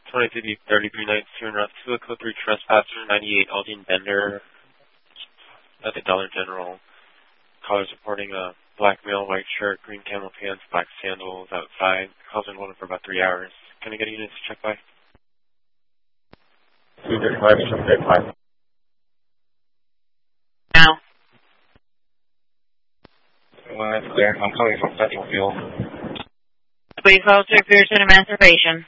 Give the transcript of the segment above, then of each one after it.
22B 3392 and Route 2, Code 3 Trespasser, 98 Aldine Bender at the Dollar General. Callers reporting a black male, white shirt, green camel pants, black sandals outside. Calls been holding for about 3 hours. Can I get a unit to check by? 235, 235. Now. Well, that's clear. I'm coming from Central Field. Please hold to Pearson Emancipation.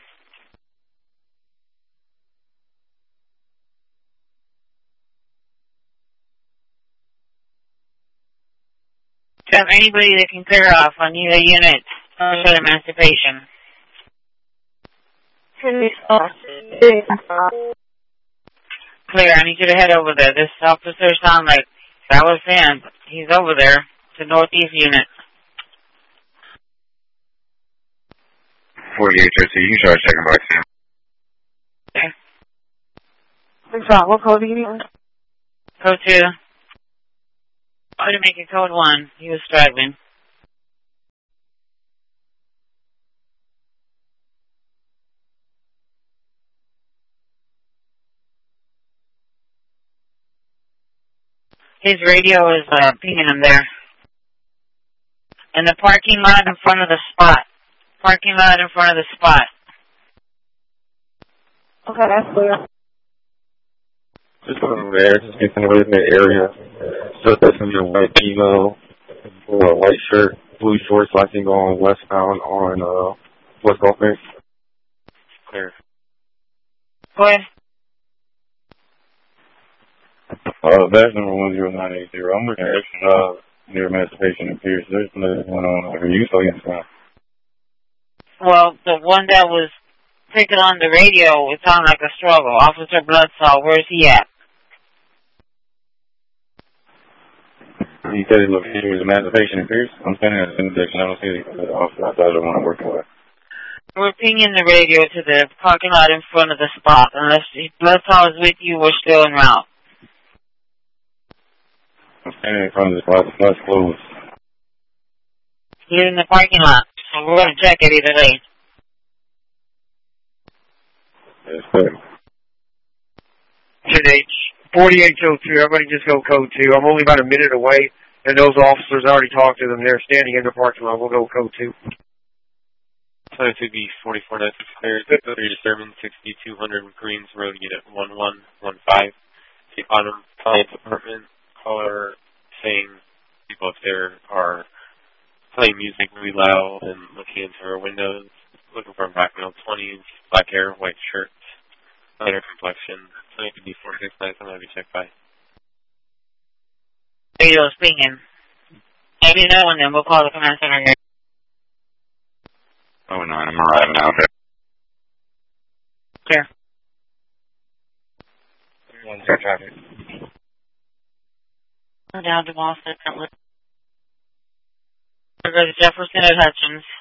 Do you have anybody that can clear off on either unit for Emancipation? Clear, I need you to head over there. This officer sounds like Dallas Sand. He's over there to Northeast unit. 4813, you can start checking by Sam. Okay. Thanks, Rob. What code are you using? Code 2. I'm going to make it code 1. He was struggling. His radio is pinging him there. In the parking lot in front of the spot. Parking lot in front of the spot. Okay, that's clear. Just over there, just getting away from the area. So that's going to be a white emo or a white shirt, blue shorts, I think going westbound on West Gulf Bank. Clear. Go ahead. That's number 10980. I'm looking at near Emancipation and Pierce. There's another one on over you, so yes, ma'am. Well, the one that was picking on the radio, it sounded like a struggle. Officer Bloodsaw, where's he at? He said his location was Emancipation and Pierce. I'm standing at the intersection. I don't see the officer outside the one I'm working with. We're pinging the radio to the parking lot in front of the spot. Unless Bloodsaw is with you, we're still en route. I'm standing in front of the spot. The spot's closed. You're in the parking lot, so we're going to check it either way. Yes, sir. H. 4802, everybody just go code 2. I'm only about a minute away, and those officers already talked to them. They're standing in the parking lot. We'll go code 2. 22B 4496 cleared. 3 disturbance 6200 Greens Road, Unit 1115. The Autumn Client's apartment. Caller saying people up there are playing music really loud and looking into her windows, looking for a black male, 20s, black hair, white shirt, lighter complexion. 22B 469, I'm going to be checked by. Radio's pinging. Let me know, and then we'll call the command center here. Oh, 9, I'm arriving now. Okay. Clear. Everyone's got traffic. Down to Boston. We're going to Jefferson at Hutchins.